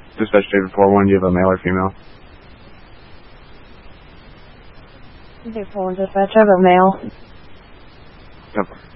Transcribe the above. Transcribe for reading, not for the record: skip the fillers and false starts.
Dispatch David 4-1, do you have a male or female? David 4-1, dispatch, I have a male. Yep.